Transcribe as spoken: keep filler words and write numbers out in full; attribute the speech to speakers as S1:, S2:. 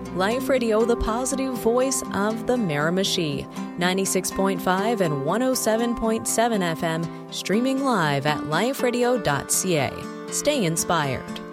S1: Life Radio, the positive voice of the Miramichi. ninety-six point five and one oh seven point seven F M, streaming live at life radio dot c a. Stay inspired.